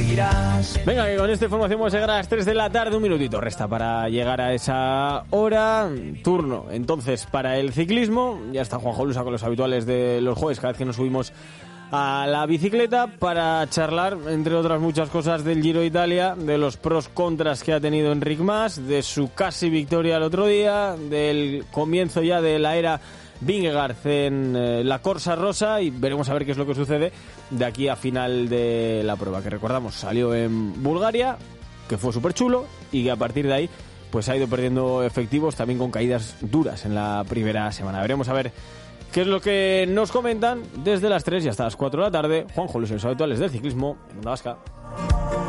Venga, que con esta información vamos a llegar a las 3 de la tarde. Un minutito resta para llegar a esa hora. Turno, entonces, para el ciclismo. Ya está Juanjo Lusa con los habituales de los jueves, cada vez que nos subimos a la bicicleta, para charlar, entre otras muchas cosas, del Giro de Italia, de los pros contras que ha tenido Enric Mas, de su casi victoria el otro día, del comienzo ya de la era Vingegaard en la Corsa Rosa, y veremos a ver qué es lo que sucede de aquí a final de la prueba, que recordamos salió en Bulgaria, que fue súper chulo, y que a partir de ahí pues ha ido perdiendo efectivos, también con caídas duras en la primera semana. Veremos a ver qué es lo que nos comentan desde las 3 y hasta las 4 de la tarde. Juanjo Luis, los habituales del ciclismo en Onda Vasca.